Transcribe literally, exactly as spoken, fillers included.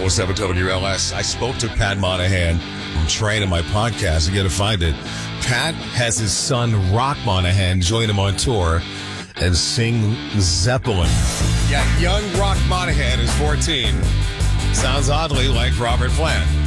ninety-four point seven W L S. I spoke to Pat Monahan. I'm training my podcast. You got to find it. Pat has his son, Rock Monahan, join him on tour and sing Zeppelin. Yeah, young Rock Monahan is fourteen. Sounds oddly like Robert Plant.